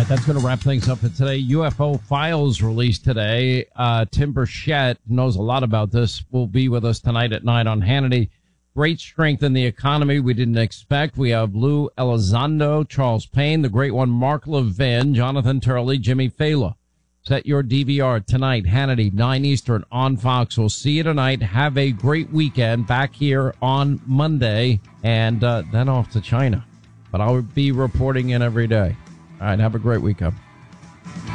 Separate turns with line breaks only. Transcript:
right, that's going to wrap things up for today. UFO files released today. Tim Burchett knows a lot about this. Will be with us tonight at 9 on Hannity. Great strength in the economy we didn't expect. We have Lou Elizondo, Charles Payne, the great one, Mark Levin, Jonathan Turley, Jimmy Fallon. Set your DVR tonight, Hannity, 9 Eastern on Fox. We'll see you tonight. Have a great weekend. Back here on Monday, and then off to China. But I'll be reporting in every day. All right, have a great weekend.